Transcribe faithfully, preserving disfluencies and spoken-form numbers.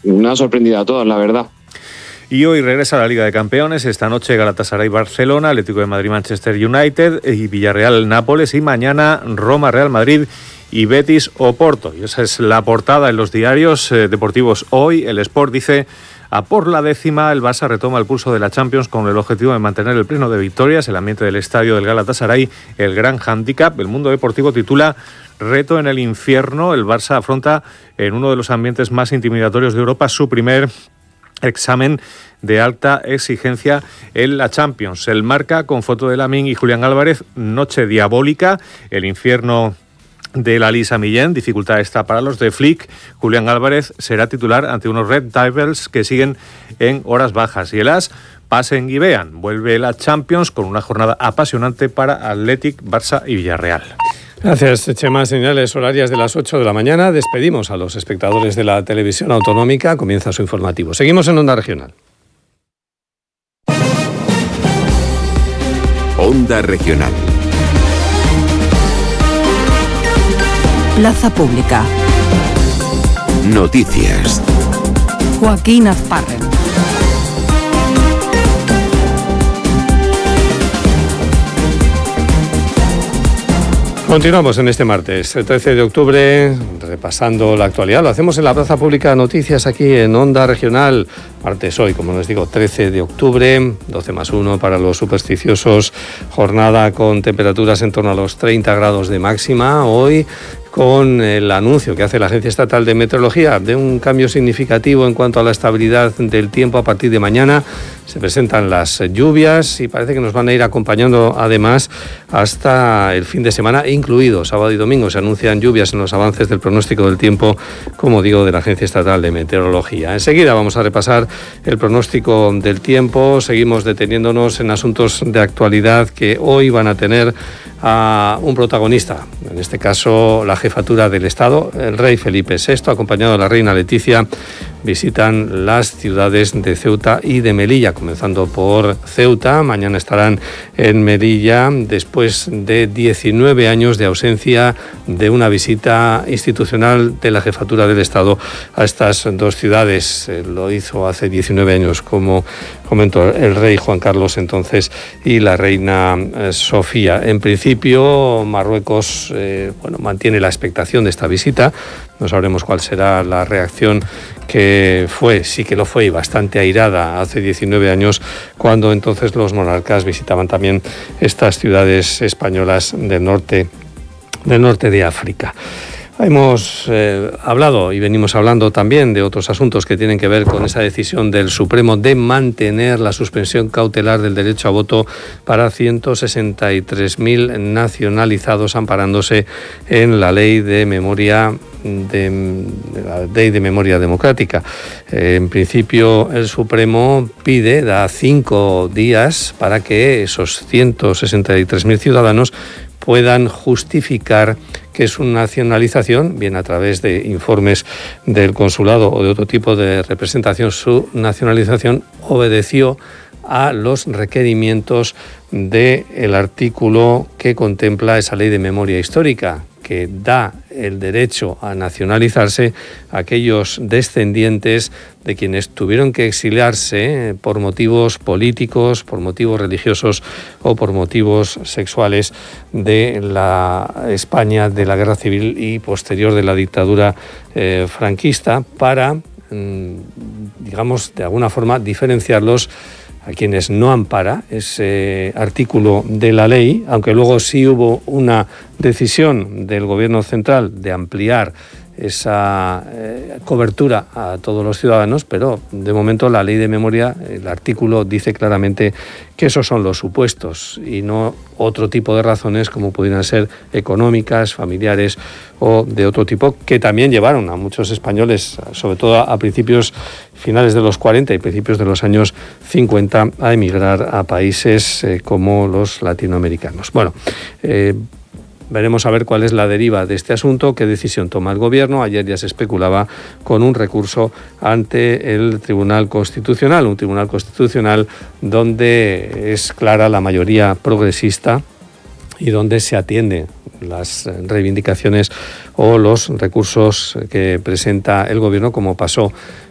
nos ha sorprendido a todos, la verdad. Y hoy regresa a la Liga de Campeones. Esta noche Galatasaray-Barcelona, Atlético de Madrid-Manchester United y Villarreal-Nápoles. Y mañana Roma-Real Madrid y Betis-Oporto. Y esa es la portada en los diarios eh, deportivos hoy. El Sport dice: a por la décima, el Barça retoma el pulso de la Champions con el objetivo de mantener el pleno de victorias. El ambiente del estadio del Galatasaray, el gran hándicap. El Mundo Deportivo titula: reto en el infierno. El Barça afronta en uno de los ambientes más intimidatorios de Europa su primer examen de alta exigencia en la Champions. El Marca, con foto de Lamine y Julián Álvarez: noche diabólica. El infierno de la Lisa Millén, dificultad está para los de Flick. Julián Álvarez será titular ante unos Red Devils que siguen en horas bajas. Y el As, pasen y vean, vuelve la Champions con una jornada apasionante para Athletic, Barça y Villarreal. Gracias, Chema. Señales horarias de las ocho de la mañana. Despedimos a los espectadores de la televisión autonómica. Comienza su informativo. Seguimos en Onda Regional. Onda Regional. Plaza Pública. Noticias. Joaquín Azparren. Continuamos en este martes, el trece de octubre, repasando la actualidad. Lo hacemos en la Plaza Pública Noticias, aquí en Onda Regional. Martes hoy, como les digo, trece de octubre, doce más uno para los supersticiosos. Jornada con temperaturas en torno a los treinta grados de máxima. Hoy, con el anuncio que hace la Agencia Estatal de Meteorología de un cambio significativo en cuanto a la estabilidad del tiempo a partir de mañana. Se presentan las lluvias y parece que nos van a ir acompañando además hasta el fin de semana, incluido sábado y domingo. Se anuncian lluvias en los avances del pronóstico del tiempo, como digo, de la Agencia Estatal de Meteorología. Enseguida vamos a repasar el pronóstico del tiempo. Seguimos deteniéndonos en asuntos de actualidad que hoy van a tener a un protagonista, en este caso la jefatura del Estado. El rey Felipe sexto, acompañado de la reina Leticia, visitan las ciudades de Ceuta y de Melilla, comenzando por Ceuta. Mañana estarán en Melilla después de diecinueve años de ausencia de una visita institucional de la jefatura del Estado a estas dos ciudades. Lo hizo hace diecinueve años, como comentó el rey Juan Carlos entonces y la reina Sofía. En principio, Marruecos eh, bueno, mantiene la expectación de esta visita. No sabremos cuál será la reacción, que fue, sí que lo fue, y bastante airada hace diecinueve años, cuando entonces los monarcas visitaban también estas ciudades españolas del norte, del norte de África. Hemos eh, hablado y venimos hablando también de otros asuntos que tienen que ver con esa decisión del Supremo de mantener la suspensión cautelar del derecho a voto para ciento sesenta y tres mil nacionalizados, amparándose en la ley de memoria de, de la ley de memoria democrática. Eh, en principio, el Supremo pide, da cinco días para que esos ciento sesenta y tres mil ciudadanos puedan justificar que su nacionalización, bien a través de informes del consulado o de otro tipo de representación, su nacionalización obedeció a los requerimientos del artículo que contempla esa ley de memoria histórica, que da el derecho a nacionalizarse a aquellos descendientes de quienes tuvieron que exiliarse por motivos políticos, por motivos religiosos o por motivos sexuales de la España de la Guerra Civil y posterior de la dictadura eh, franquista, para, mm, digamos, de alguna forma diferenciarlos a quienes no ampara ese artículo de la ley, aunque luego sí hubo una decisión del Gobierno central de ampliar esa eh, cobertura a todos los ciudadanos, pero de momento la ley de memoria, el artículo dice claramente que esos son los supuestos y no otro tipo de razones como pudieran ser económicas, familiares o de otro tipo, que también llevaron a muchos españoles, sobre todo a principios, finales de los cuarenta y principios de los años cincuenta, a emigrar a países eh, como los latinoamericanos. Bueno, eh, veremos a ver cuál es la deriva de este asunto, qué decisión toma el Gobierno. Ayer ya se especulaba con un recurso ante el Tribunal Constitucional, un Tribunal Constitucional donde es clara la mayoría progresista y donde se atiende las reivindicaciones o los recursos que presenta el Gobierno, como pasó